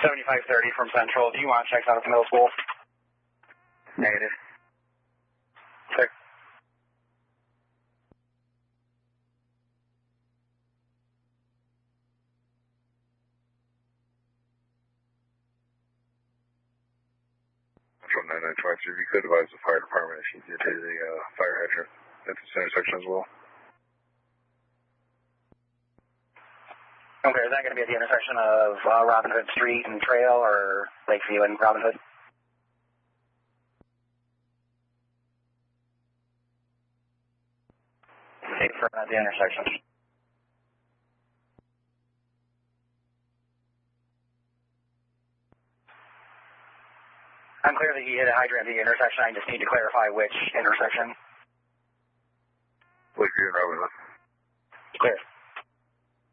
7530 from Central. Do you want checks out at the middle school? Negative. Check. From 9923, if you could advise the fire department if you did hit a fire hydrant at this intersection as well. Okay, is that going to be at the intersection of Robin Hood Street and Trail, or Lakeview and Robin Hood? Okay, for at the intersection. I'm clear that you hit a hydrant at the intersection. I just need to clarify which intersection. Lakeview and Robin Hood. Clear.